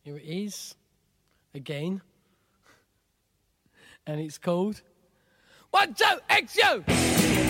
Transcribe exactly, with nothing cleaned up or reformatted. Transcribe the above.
Here it is, again. And it's called One, Two, X, You!